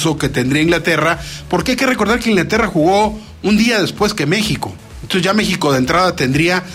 descanso que tendría Inglaterra, porque hay que recordar que Inglaterra jugó un día después que México. Entonces ya México de entrada tendría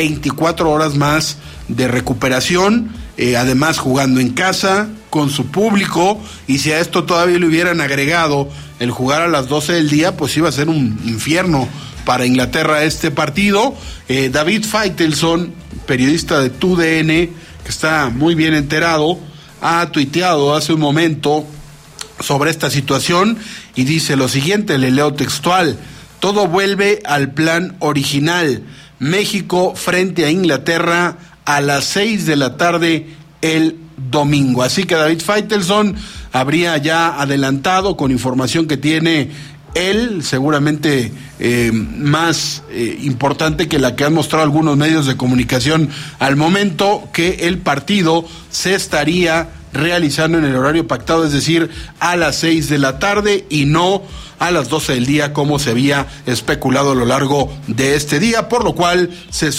24 horas más de recuperación, además jugando en casa, con su público, y si a esto todavía le hubieran agregado el jugar a las 12 del día, pues iba a ser un infierno para Inglaterra este partido. David Faitelson, periodista de TUDN, que está muy bien enterado, ha tuiteado hace un momento sobre esta situación y dice lo siguiente, le leo textual: todo vuelve al plan original. México frente a Inglaterra a las 6 de la tarde el domingo. Así que David Faitelson habría ya adelantado, con información que tiene él, seguramente más importante que la que han mostrado algunos medios de comunicación al momento, que el partido se estaría realizando en el horario pactado, es decir, a las 6 de la tarde y no a las 12 del día como se había especulado a lo largo de este día, por lo cual se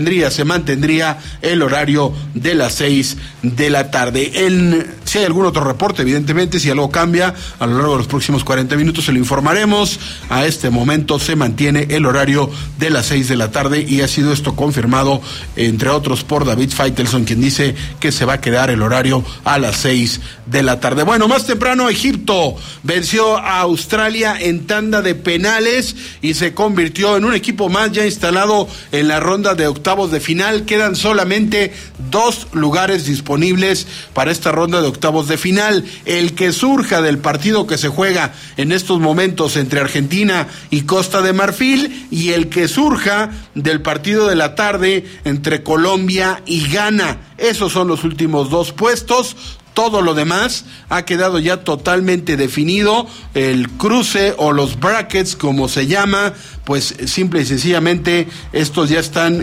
mantendría el horario de las 6 de la tarde. Si hay algún otro reporte, evidentemente, si algo cambia a lo largo de los próximos 40 minutos se lo informaremos. A este momento se mantiene el horario de las 6 de la tarde y ha sido esto confirmado, entre otros, por David Faitelson, quien dice que se va a quedar el horario a las 6 de la tarde. Bueno, más temprano Egipto venció a Australia en tanda de penales y se convirtió en un equipo más ya instalado en la ronda de octavos de final. Quedan solamente 2 lugares disponibles para esta ronda de octavos de final. El que surja del partido que se juega en estos momentos entre Argentina y Costa de Marfil, y el que surja del partido de la tarde entre Colombia y Ghana. Esos son los últimos 2 puestos. Todo lo demás ha quedado ya totalmente definido. El cruce o los brackets, como se llama, pues simple y sencillamente estos ya están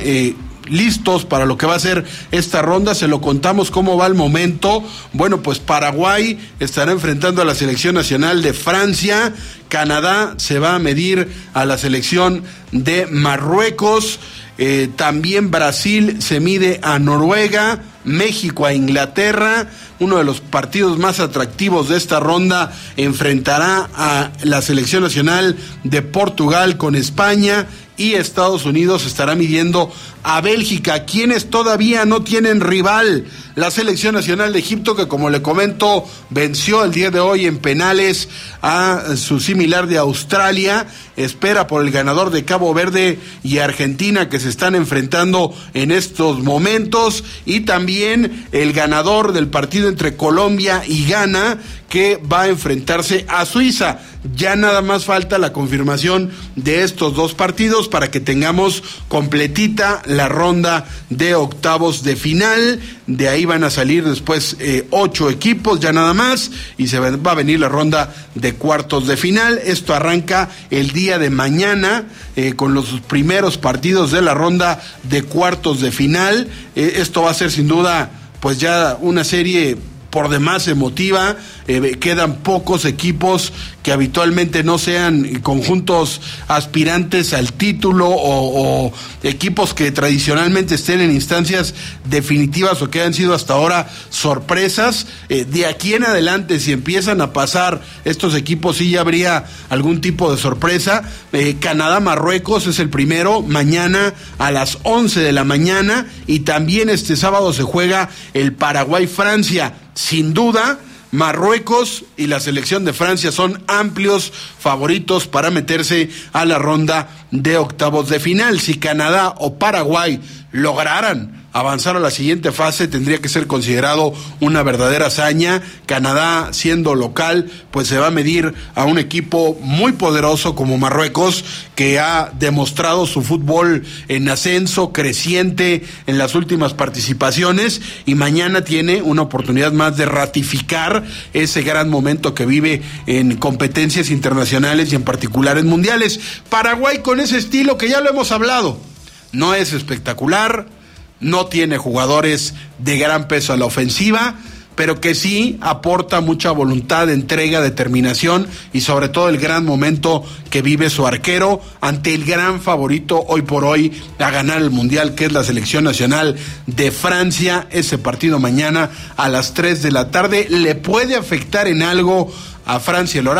listos para lo que va a ser esta ronda. Se lo contamos cómo va el momento. Bueno, pues Paraguay estará enfrentando a la selección nacional de Francia. Canadá se va a medir a la selección de Marruecos. También Brasil se mide a Noruega, México a Inglaterra. Uno de los partidos más atractivos de esta ronda enfrentará a la selección nacional de Portugal con España, y Estados Unidos estará midiendo a Bélgica, quienes todavía no tienen rival. La selección nacional de Egipto, que como le comento, venció el día de hoy en penales a su similar de Australia, espera por el ganador de Cabo Verde y Argentina, que se están enfrentando en estos momentos, y también el ganador del partido entre Colombia y Ghana, que va a enfrentarse a Suiza. Ya nada más falta la confirmación de estos 2 partidos para que tengamos completita la ronda de octavos de final. De ahí van a salir después 8 equipos, ya nada más, y se va a venir la ronda de cuartos de final. Esto arranca el día de mañana con los primeros partidos de la ronda de cuartos de final. Esto va a ser sin duda pues ya una serie por demás emotiva. Quedan pocos equipos que habitualmente no sean conjuntos aspirantes al título o equipos que tradicionalmente estén en instancias definitivas o que han sido hasta ahora sorpresas. De aquí en adelante, si empiezan a pasar estos equipos, sí ya habría algún tipo de sorpresa. Canadá-Marruecos es el primero, mañana a las 11 de la mañana, y también este sábado se juega el Paraguay-Francia. Sin duda, Marruecos y la selección de Francia son amplios favoritos para meterse a la ronda de octavos de final. Si Canadá o Paraguay lograran avanzar a la siguiente fase, tendría que ser considerado una verdadera hazaña. Canadá, siendo local, pues se va a medir a un equipo muy poderoso como Marruecos, que ha demostrado su fútbol en ascenso, creciente en las últimas participaciones, y mañana tiene una oportunidad más de ratificar ese gran momento que vive en competencias internacionales y en particular en mundiales. Paraguay, con ese estilo que ya lo hemos hablado, no es espectacular, no tiene jugadores de gran peso a la ofensiva, pero que sí aporta mucha voluntad, entrega, determinación y sobre todo el gran momento que vive su arquero ante el gran favorito hoy por hoy a ganar el Mundial, que es la selección nacional de Francia. Ese partido mañana a las 3 de la tarde le puede afectar en algo a Francia el horario.